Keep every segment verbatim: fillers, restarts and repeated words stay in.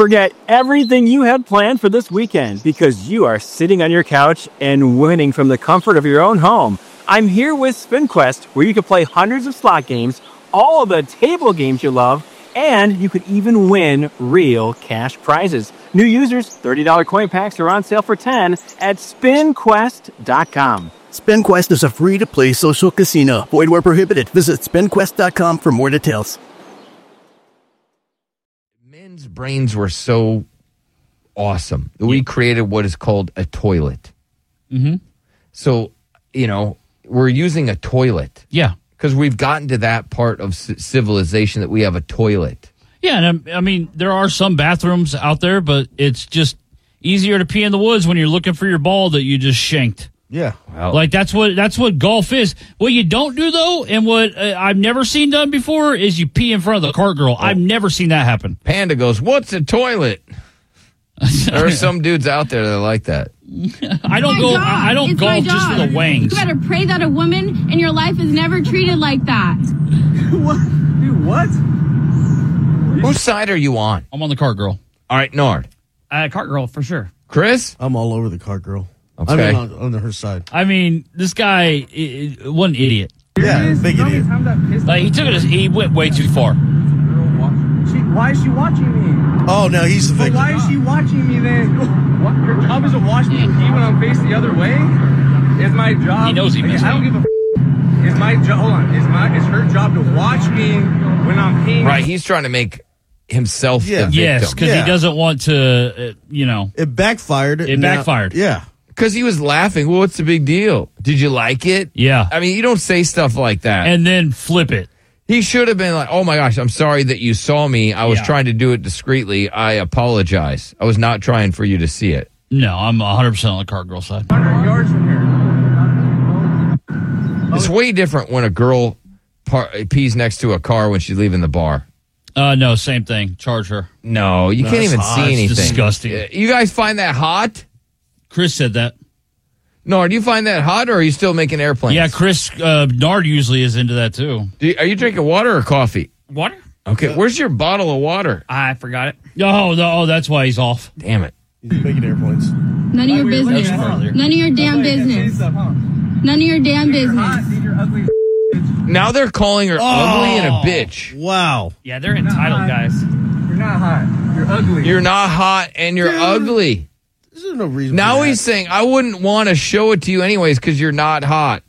Forget everything you had planned for this weekend because you are sitting on your couch and winning from the comfort of your own home. I'm here with SpinQuest, where you can play hundreds of slot games, all of the table games you love, and you could even win real cash prizes. New users, thirty dollars coin packs are on sale for ten dollars at spin quest dot com. SpinQuest is a free-to-play social casino. Void where prohibited. Visit spin quest dot com for more details. Men's brains were so awesome that we created what is called a toilet. Mm-hmm. So, you know, we're using a toilet. Yeah. Because we've gotten to that part of c- civilization that we have a toilet. Yeah, and I mean, there are some bathrooms out there, but it's just easier to pee in the woods when you're looking for your ball that you just shanked. Yeah. Well, Like, that's what that's what golf is. What you don't do, though, and what uh, I've never seen done before, is you pee in front of the cart girl. I've never seen that happen. Panda goes, what's a toilet? There are some dudes out there that are like that. I don't go. I, I don't It's my golf just for job. the wangs. You better pray that a woman in your life is never treated like that. What? Dude, what? Whose side are you on? I'm on the cart girl. All right, Nord. Uh, cart girl, for sure. Chris? I'm all over the cart girl. Okay. I mean, on, on her side. I mean, this guy i- i- what an idiot. Yeah, big idiot. Like, he took it. He went way too far. She, why is she watching me? Oh, no, he's the But victim. why is she watching me then? What, her job is to watch me pee when I'm facing the other way? Is my job... He knows he missed I don't me. give a f- Is my job... Hold on. Is, my, is her job to watch me when I'm peeing? Right, he's trying to make himself Yeah. the victim. Yes, because Yeah. he doesn't want to. Uh, you know, It backfired. It Now- backfired. Yeah. Because he was laughing. Well, what's the big deal? Did you like it? yeah, I mean, you don't say stuff like that. and then flip it. He should have been like, oh my gosh, I'm sorry that you saw me. I was Yeah. trying to do it discreetly. I apologize. I was not trying for you to see it. No, I'm one hundred percent on the cart girl side. one hundred yards from here. It's way different when a girl par- pees next to a car when she's leaving the bar. Uh, no, same thing. Charge her. No, you No, can't it's even hot. see It's anything. disgusting. Uh, You guys find that hot? Chris said that. No, do you find that hot, or are you still making airplanes? Yeah, Chris uh, Nard usually is into that too. Do you- are you drinking water or coffee? Water? Okay, where's your bottle of water? I forgot it. Oh, no, oh, that's why he's off. Damn it. He's making airplanes. None of your business. further. None of your damn business. None of your damn business. Dude, you're ugly. Now they're calling her ugly and a bitch. Wow. Yeah, they're entitled, guys. You're not hot. You're ugly. You're not hot and you're ugly. There's no reason Now for he's that. saying, I wouldn't want to show it to you anyways because you're not hot.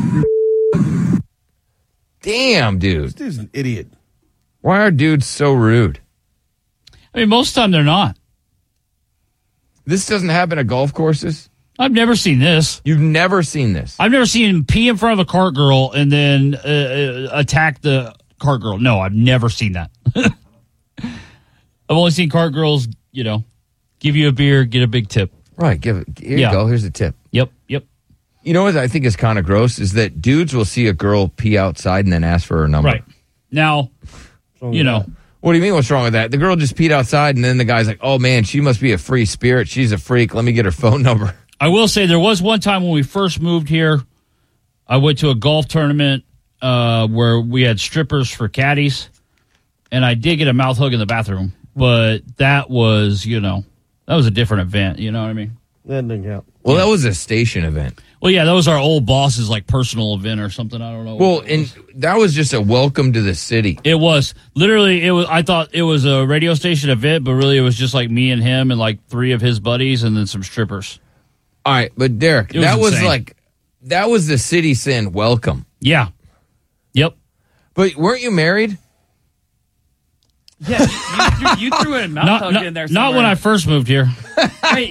Damn, dude. This dude's an idiot. Why are dudes so rude? I mean, most of the time they're not. This doesn't happen at golf courses? I've never seen this. You've never seen this. I've never seen him pee in front of a cart girl and then uh, uh, attack the cart girl. No, I've never seen that. I've only seen cart girls, you know, give you a beer, get a big tip. Right, give it. Here Yeah. you go. Here's a tip. Yep, yep. You know what I think is kind of gross is that dudes will see a girl pee outside and then ask for her number. Right. Now, you know, What do you mean? What's wrong with that? The girl just peed outside, and then the guy's like, "Oh man, she must be a free spirit. She's a freak. Let me get her phone number." I will say there was one time when we first moved here, I went to a golf tournament uh, where we had strippers for caddies, and I did get a mouth hug in the bathroom, but that was, you know, that was a different event. You know what I mean? That didn't count. Well, that was a station event. Well, yeah, that was our old boss's like personal event or something. I don't know. Well, what it was. and that was just a welcome to the city. It was literally it was. I thought it was a radio station event, but really it was just like me and him and like three of his buddies and then some strippers. All right, but Derek, It was that was insane. like that was the city saying welcome. Yeah. Yep. But weren't you married? Yeah, you, you, you threw a mouth Not, hug not, in there not when I first moved here. Wait.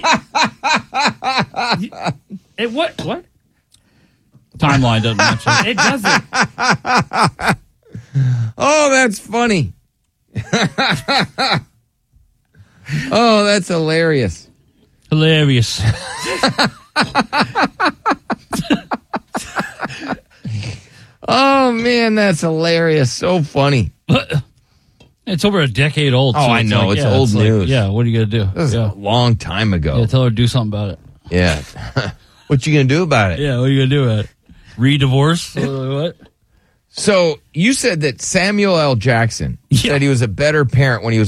it, what? What? Timeline doesn't match up. It doesn't. Oh, that's funny. Oh, that's hilarious. Hilarious. Oh man, that's hilarious. So funny. It's over a decade old. Oh, so I know. like, It's yeah, old like, news. yeah, what are you gonna do? This is Yeah. a long time ago. yeah, tell her to do something about it. Yeah. What you gonna do about it? Yeah, what are you gonna do about it? Re-divorce? What? So you said that Samuel L. Jackson Yeah. said he was a better parent when he was